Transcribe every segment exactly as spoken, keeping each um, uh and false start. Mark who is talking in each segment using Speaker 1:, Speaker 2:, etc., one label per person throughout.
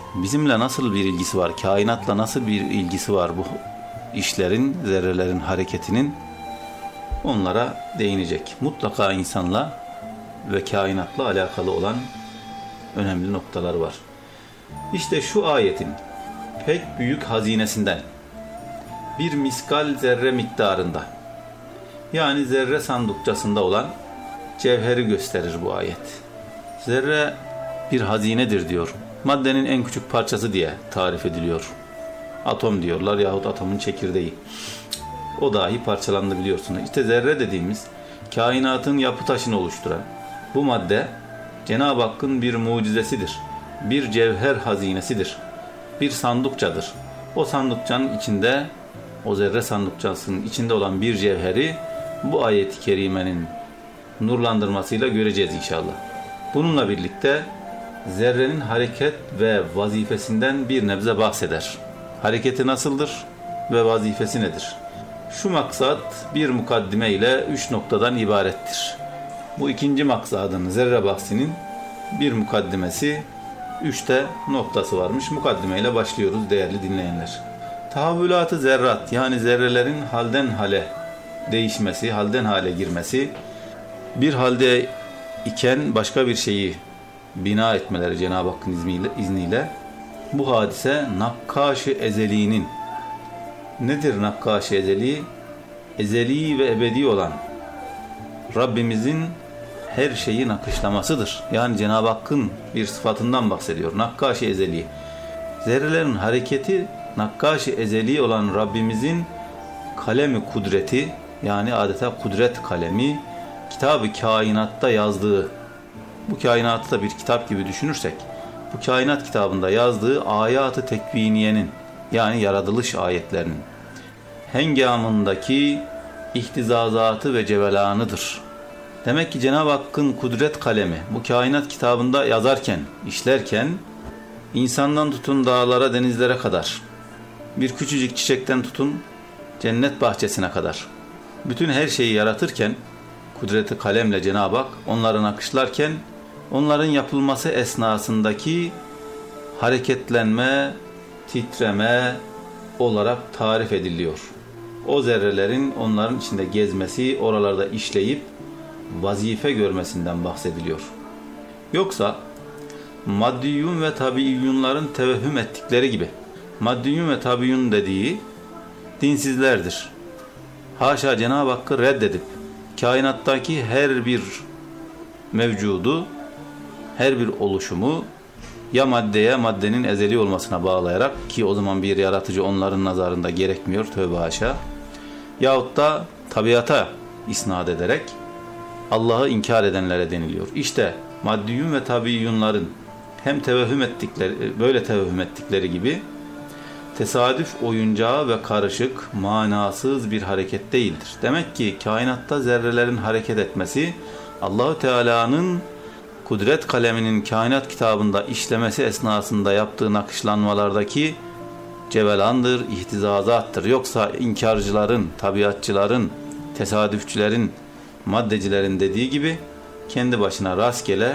Speaker 1: bizimle nasıl bir ilgisi var, kainatla nasıl bir ilgisi var bu işlerin, zerrelerin hareketinin, onlara değinecek. Mutlaka insanla ve kainatla alakalı olan önemli noktalar var. İşte şu ayetin pek büyük hazinesinden bir miskal zerre miktarında, yani zerre sandukçasında olan cevheri gösterir bu ayet. Zerre bir hazinedir diyor. Maddenin en küçük parçası diye tarif ediliyor. Atom diyorlar yahut atomun çekirdeği. O dahi parçalandı biliyorsunuz. İşte zerre dediğimiz kainatın yapı taşını oluşturan bu madde Cenab-ı Hakk'ın bir mucizesidir. Bir cevher hazinesidir. Bir sandukçadır. O sandukçanın içinde, o zerre sandukçasının içinde olan bir cevheri bu ayet-i kerimenin nurlandırmasıyla göreceğiz inşallah. Bununla birlikte zerrenin hareket ve vazifesinden bir nebze bahseder. Hareketi nasıldır ve vazifesi nedir? Şu maksat bir mukaddime ile üç noktadan ibarettir. Bu ikinci maksadın, zerre bahsinin bir mukaddimesi, üçte noktası varmış. Mukaddime ile başlıyoruz değerli dinleyenler. Tahavvülat-ı zerrat, yani zerrelerin halden hale değişmesi, halden hale girmesi, bir halde iken başka bir şeyi bina etmeleri Cenab-ı Hakk'ın izniyle, izniyle bu hadise nakkaş-ı ezeliğinin, nedir nakkaş-ı ezeli? Ezeli ve ebedi olan Rabbimizin her şeyi nakışlamasıdır. Yani Cenab-ı Hakk'ın bir sıfatından bahsediyor. Nakkaş-ı ezeli. Zerrelerin hareketi nakkaş-ı ezeli olan Rabbimizin kalemi kudreti, yani adeta kudret kalemi, kitab-ı kainatta yazdığı, bu kainatı da bir kitap gibi düşünürsek, bu kainat kitabında yazdığı ayat-ı tekviniyenin, yani yaratılış ayetlerinin hengamındaki ihtizazatı ve cevelanıdır. Demek ki Cenab-ı Hakk'ın kudret kalemi bu kainat kitabında yazarken, işlerken, insandan tutun dağlara, denizlere kadar, bir küçücük çiçekten tutun cennet bahçesine kadar, bütün her şeyi yaratırken, kudreti kalemle Cenab-ı Hak onları nakışlarken, onların yapılması esnasındaki hareketlenme, titreme olarak tarif ediliyor. O zerrelerin onların içinde gezmesi, oralarda işleyip vazife görmesinden bahsediliyor. Yoksa maddiyun ve tabiiyyunların tevehhüm ettikleri gibi, maddiyun ve tabiiyyun dediği dinsizlerdir. Haşa, Cenab-ı Hakk'ı reddedip kainattaki her bir mevcudu, her bir oluşumu ya maddeye, maddenin ezeli olmasına bağlayarak, ki o zaman bir yaratıcı onların nazarında gerekmiyor, tövbe haşa, yahut da tabiata isnat ederek Allah'ı inkar edenlere deniliyor. İşte maddiyun ve tabiiyyunların hem tevehhüm ettikleri, böyle tevehhüm ettikleri gibi tesadüf oyuncağı ve karışık, manasız bir hareket değildir. Demek ki kainatta zerrelerin hareket etmesi, Allah-u Teala'nın kudret kaleminin kainat kitabında işlemesi esnasında yaptığı nakışlanmalardaki cevelandır, ihtizazattır. Yoksa inkarcıların, tabiatçıların, tesadüfçülerin, maddecilerin dediği gibi kendi başına rastgele,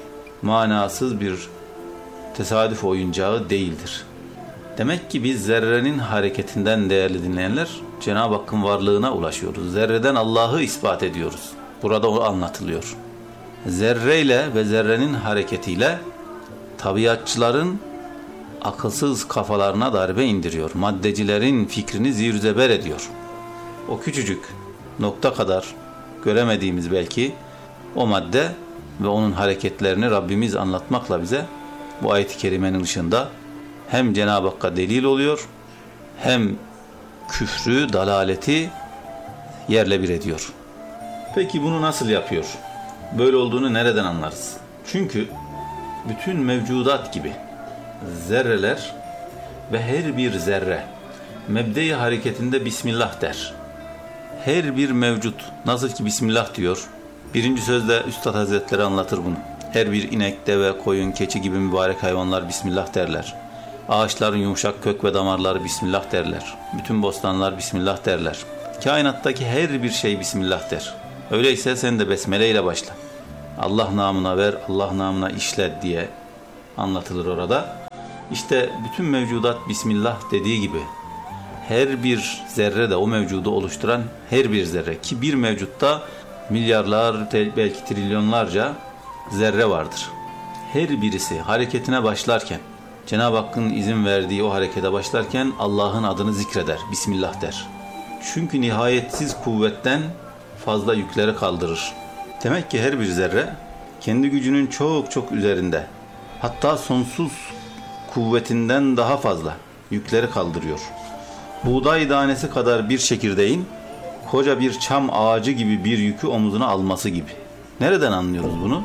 Speaker 1: manasız bir tesadüf oyuncağı değildir. Demek ki biz zerrenin hareketinden, değerli dinleyenler, Cenab-ı Hakk'ın varlığına ulaşıyoruz. Zerreden Allah'ı ispat ediyoruz. Burada o anlatılıyor. Zerreyle ve zerrenin hareketiyle tabiatçıların akılsız kafalarına darbe indiriyor. Maddecilerin fikrini zirzeber ediyor. O küçücük nokta kadar göremediğimiz belki o madde ve onun hareketlerini Rabbimiz anlatmakla bize bu ayet-i kerimenin ışığında hem Cenab-ı Hakk'a delil oluyor, hem küfrü, dalaleti yerle bir ediyor. Peki bunu nasıl yapıyor? Böyle olduğunu nereden anlarız? Çünkü bütün mevcudat gibi zerreler ve her bir zerre mebde-i hareketinde Bismillah der. Her bir mevcut nasıl ki Bismillah diyor, birinci sözde Üstad Hazretleri anlatır bunu. Her bir inek, deve, koyun, keçi gibi mübarek hayvanlar Bismillah derler. Ağaçların yumuşak kök ve damarları Bismillah derler. Bütün bostanlar Bismillah derler. Kainattaki her bir şey Bismillah der. Öyleyse sen de besmele ile başla. Allah namına ver, Allah namına işle diye anlatılır orada. İşte bütün mevcudat Bismillah dediği gibi her bir zerre de o mevcudu oluşturan her bir zerre, ki bir mevcutta milyarlar belki trilyonlarca zerre vardır. Her birisi hareketine başlarken, Cenab-ı Hakk'ın izin verdiği o harekete başlarken Allah'ın adını zikreder, Bismillah der. Çünkü nihayetsiz kuvvetten fazla yükleri kaldırır. Demek ki her bir zerre kendi gücünün çok çok üzerinde, hatta sonsuz kuvvetinden daha fazla yükleri kaldırıyor. Buğday tanesi kadar bir çekirdeğin koca bir çam ağacı gibi bir yükü omuzuna alması gibi. Nereden anlıyoruz bunu?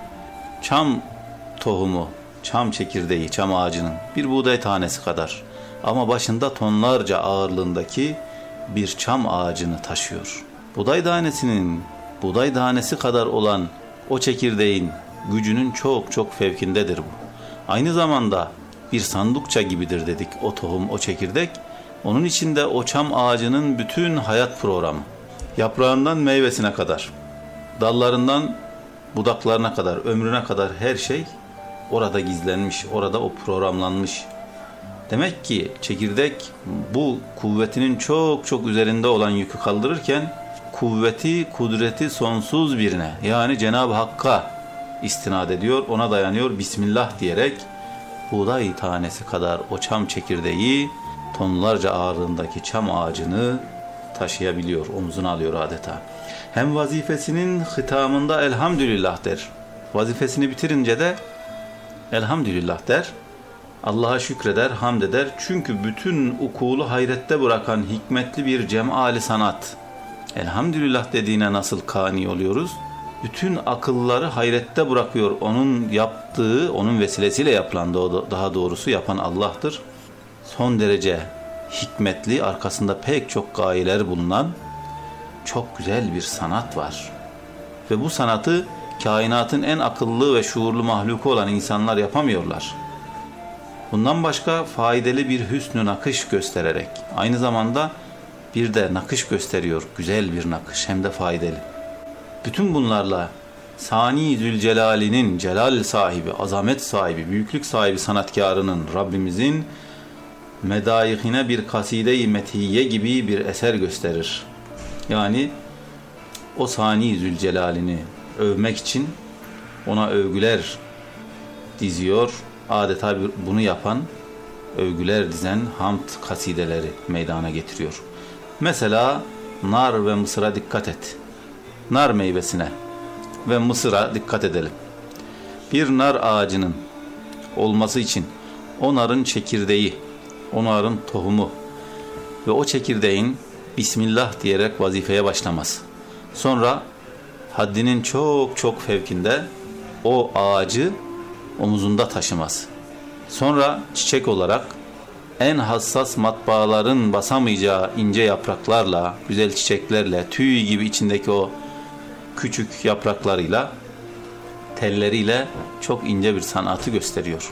Speaker 1: Çam tohumu, çam çekirdeği, çam ağacının bir buğday tanesi kadar ama başında tonlarca ağırlığındaki bir çam ağacını taşıyor. Buğday tanesinin buğday tanesi kadar olan o çekirdeğin gücünün çok çok fevkindedir bu. Aynı zamanda bir sandukça gibidir dedik o tohum, o çekirdek. Onun içinde o çam ağacının bütün hayat programı, yaprağından meyvesine kadar, dallarından budaklarına kadar, ömrüne kadar her şey orada gizlenmiş, orada o programlanmış. Demek ki çekirdek bu kuvvetinin çok çok üzerinde olan yükü kaldırırken kuvveti, kudreti sonsuz birine, yani Cenab-ı Hakk'a istinad ediyor, ona dayanıyor, Bismillah diyerek buğday tanesi kadar o çam çekirdeği, tonlarca ağırlığındaki çam ağacını taşıyabiliyor, omzuna alıyor adeta. Hem vazifesinin hitamında elhamdülillah der. Vazifesini bitirince de elhamdülillah der. Allah'a şükreder, hamd eder. Çünkü bütün ukulu hayrette bırakan hikmetli bir cemali sanat. Elhamdülillah dediğine nasıl kani oluyoruz? Bütün akılları hayrette bırakıyor. Onun yaptığı, onun vesilesiyle yapılan, daha doğrusu yapan Allah'tır. Son derece hikmetli, arkasında pek çok gayeler bulunan çok güzel bir sanat var. Ve bu sanatı kainatın en akıllı ve şuurlu mahluku olan insanlar yapamıyorlar. Bundan başka faydalı bir hüsnü nakış göstererek, aynı zamanda bir de nakış gösteriyor, güzel bir nakış, hem de faydalı. Bütün bunlarla Sani Zülcelal'inin, celal sahibi, azamet sahibi, büyüklük sahibi sanatkarının, Rabbimizin medayihine bir kaside-i metiye gibi bir eser gösterir. Yani o Sani Zülcelal'ini övmek için ona övgüler diziyor. Adeta bunu yapan, övgüler dizen hamd kasideleri meydana getiriyor. Mesela nar ve mısıra dikkat et. Nar meyvesine ve mısıra dikkat edelim. Bir nar ağacının olması için o narın çekirdeği, o narın tohumu ve o çekirdeğin Bismillah diyerek vazifeye başlaması. Sonra haddinin çok çok fevkinde o ağacı omuzunda taşıması. Sonra çiçek olarak en hassas matbaaların basamayacağı ince yapraklarla, güzel çiçeklerle, tüy gibi içindeki o küçük yapraklarıyla, telleriyle çok ince bir sanatı gösteriyor.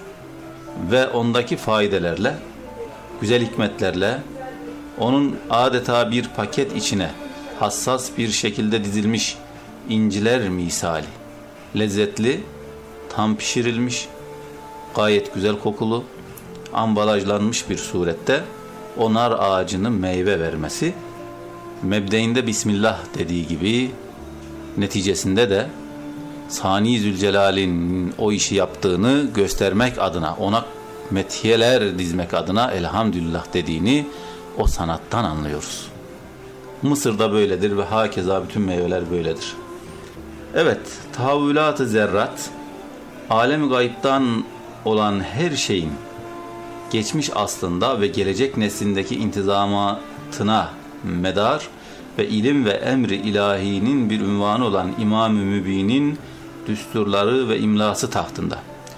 Speaker 1: Ve ondaki faydelerle, güzel hikmetlerle, onun adeta bir paket içine hassas bir şekilde dizilmiş inciler misali, lezzetli, tam pişirilmiş, gayet güzel kokulu, ambalajlanmış bir surette o nar ağacının meyve vermesi, mebdeinde Bismillah dediği gibi, neticesinde de Sani Zülcelal'in o işi yaptığını göstermek adına, ona methiyeler dizmek adına elhamdülillah dediğini o sanattan anlıyoruz. Mısır'da böyledir ve hakeza bütün meyveler böyledir. Evet, tahavvülat-ı zerrat, alem-i gayiptan olan her şeyin geçmiş aslında ve gelecek neslindeki intizamatına medar ve ilim ve emri ilahinin bir ünvanı olan İmam-ı Mübin'in düsturları ve imlası tahtında.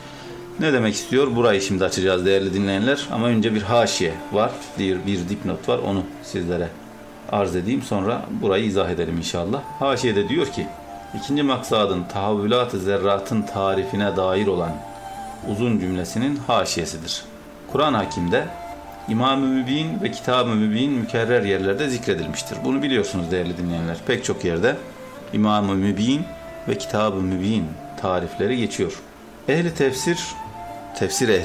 Speaker 1: Ne demek istiyor? Burayı şimdi açacağız değerli dinleyenler. Ama önce bir haşiye var, bir, bir dipnot var. Onu sizlere arz edeyim. Sonra burayı izah edelim inşallah. Haşiyede diyor ki, ikinci maksadın tahavvülat-ı zerratın tarifine dair olan uzun cümlesinin haşiyesidir. Kur'an-ı Hakim'de İmam-ı Mübin ve Kitab-ı Mübin mükerrer yerlerde zikredilmiştir. Bunu biliyorsunuz değerli dinleyenler. Pek çok yerde İmam-ı Mübin ve Kitab-ı Mübin tarifleri geçiyor. Ehli tefsir, tefsir ehli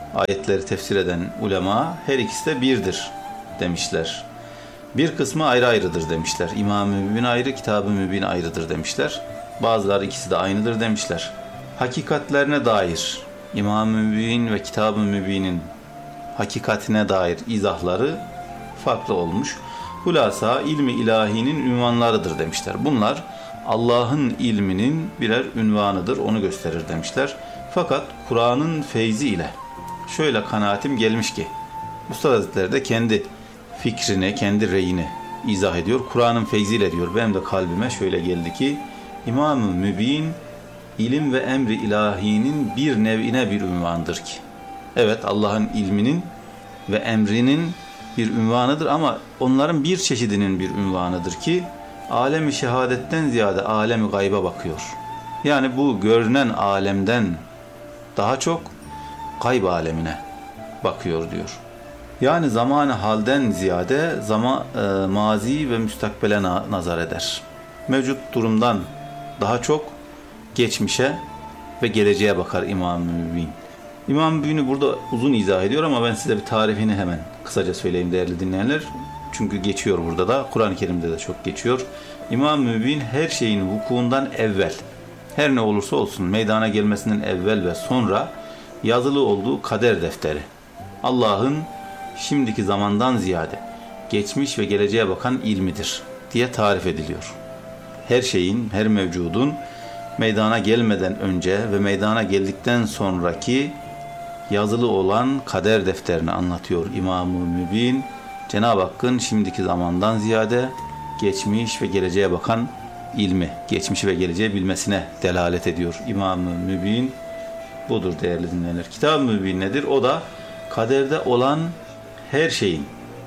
Speaker 1: ayetleri tefsir eden ulema her ikisi de birdir demişler. Bir kısmı ayrı ayrıdır demişler. İmam-ı Mübin ayrı, Kitab-ı Mübin ayrıdır demişler. Bazıları ikisi de aynıdır demişler. Hakikatlerine dair İmam-ı Mübin ve Kitab-ı Mübin'in hakikatine dair izahları farklı olmuş. Hulasa ilmi ilahinin ünvanlarıdır demişler. Bunlar Allah'ın ilminin birer ünvanıdır, onu gösterir demişler. Fakat Kur'an'ın feyzi ile şöyle kanaatim gelmiş ki, Üstad Hazretleri de kendi fikrini, kendi reyini izah ediyor. Kur'an'ın feyziyle diyor, benim de kalbime şöyle geldi ki, İmam-ı Mübin ilim ve emri ilahinin bir nev'ine bir ünvandır ki. Evet, Allah'ın ilminin ve emrinin bir ünvanıdır ama onların bir çeşidinin bir ünvanıdır ki alem-i şehadetten ziyade alem-i gayba bakıyor. Yani bu görünen alemden daha çok gayb alemine bakıyor diyor. Yani zamanı halden ziyade zaman, e, mazi ve müstakbele na- nazar eder. Mevcut durumdan daha çok geçmişe ve geleceğe bakar İmam-ı Mübin. İmam-ı Mübin'i burada uzun izah ediyor ama ben size bir tarifini hemen kısaca söyleyeyim değerli dinleyenler. Çünkü geçiyor burada da, Kur'an-ı Kerim'de de çok geçiyor. İmam-ı Mübin her şeyin vukuundan evvel, her ne olursa olsun meydana gelmesinden evvel ve sonra yazılı olduğu kader defteri. Allah'ın şimdiki zamandan ziyade geçmiş ve geleceğe bakan ilmidir diye tarif ediliyor. Her şeyin, her mevcudun meydana gelmeden önce ve meydana geldikten sonraki yazılı olan kader defterini anlatıyor İmam-ı Mübin. Cenab-ı Hakk'ın şimdiki zamandan ziyade geçmiş ve geleceğe bakan ilmi, geçmişi ve geleceği bilmesine delalet ediyor İmam-ı Mübin. Budur değerli dinleyenler. Kitab-ı Mübin nedir? O da kaderde olan her şeyin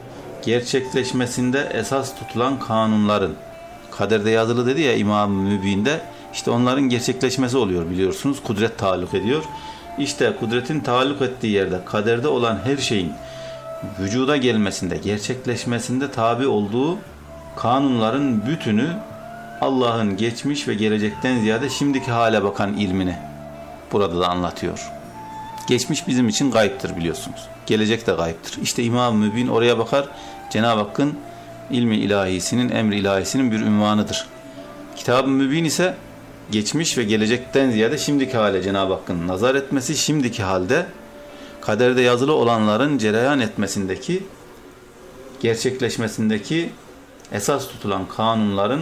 Speaker 1: gerçekleşmesinde esas tutulan kanunların, kaderde yazılı dedi ya İmam-ı Mübin'de, işte onların gerçekleşmesi oluyor biliyorsunuz. Kudret taalluk ediyor. İşte kudretin taalluk ettiği yerde kaderde olan her şeyin vücuda gelmesinde, gerçekleşmesinde tabi olduğu kanunların bütünü Allah'ın geçmiş ve gelecekten ziyade şimdiki hale bakan ilmini burada da anlatıyor. Geçmiş bizim için gayiptir biliyorsunuz. Gelecek de gayiptir. İşte İmam-ı Mübin oraya bakar. Cenab-ı Hakk'ın ilmi ilahisinin, emri ilahisinin bir ünvanıdır. Kitab-ı Mübin ise geçmiş ve gelecekten ziyade şimdiki hale Cenab-ı Hakk'ın nazar etmesi, şimdiki halde kaderde yazılı olanların cereyan etmesindeki, gerçekleşmesindeki esas tutulan kanunların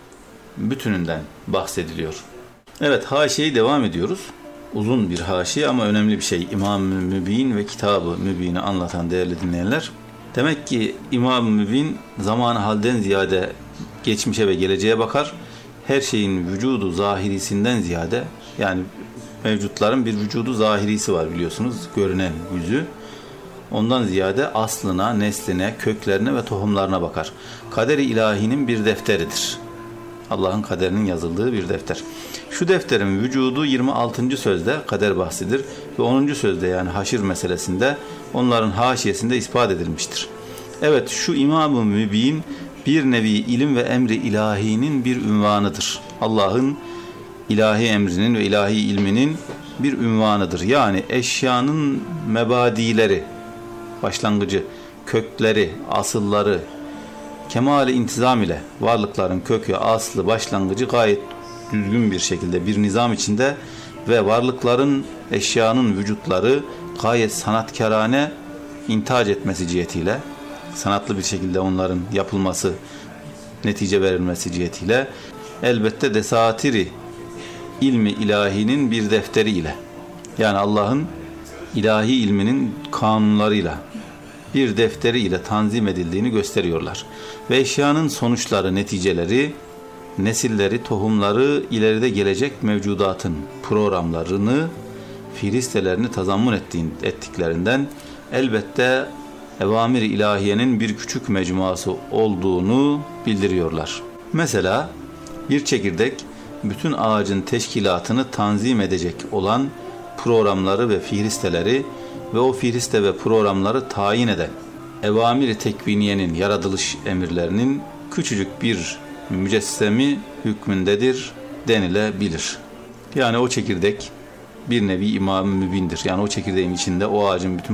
Speaker 1: bütününden bahsediliyor. Evet, haşiyeyi devam ediyoruz. Uzun bir haşiye ama önemli bir şey. İmam-ı Mübin ve Kitab-ı Mübin'i anlatan değerli dinleyenler. Demek ki İmam-ı Mübin zamanı halden ziyade geçmişe ve geleceğe bakar. Her şeyin vücudu zahirisinden ziyade, yani mevcutların bir vücudu zahirisi var biliyorsunuz, görünen yüzü. Ondan ziyade aslına, nesline, köklerine ve tohumlarına bakar. Kader-i ilahinin bir defteridir. Allah'ın kaderinin yazıldığı bir defter. Şu defterin vücudu yirmi altıncı sözde kader bahsidir ve onuncu sözde yani haşir meselesinde onların haşiyesinde ispat edilmiştir. Evet, şu İmam-ı Mübin bir nevi ilim ve emri ilahinin bir ünvanıdır. Allah'ın ilahi emrinin ve ilahi ilminin bir ünvanıdır. Yani eşyanın mebadileri, başlangıcı, kökleri, asılları, kemal-i intizam ile varlıkların kökü, aslı, başlangıcı gayet düzgün bir şekilde bir nizam içinde ve varlıkların, eşyanın vücutları gayet sanatkarane intac etmesi cihetiyle, sanatlı bir şekilde onların yapılması, netice verilmesi cihetiyle, elbette desatiri ilmi ilahinin bir defteriyle, yani Allah'ın ilahi ilminin kanunlarıyla, bir defteri ile tanzim edildiğini gösteriyorlar. Ve eşyanın sonuçları, neticeleri, nesilleri, tohumları, ileride gelecek mevcudatın programlarını, filistelerini tazammun ettiğin, ettiklerinden elbette evamir-i ilahiyenin bir küçük mecmuası olduğunu bildiriyorlar. Mesela bir çekirdek bütün ağacın teşkilatını tanzim edecek olan programları ve fihristeleri ve o fihriste ve programları tayin eden evamir-i tekviniyenin, yaratılış emirlerinin küçücük bir mücessemi hükmündedir denilebilir. Yani o çekirdek bir nevi imam-ı mübindir. Yani o çekirdeğin içinde o ağacın bütün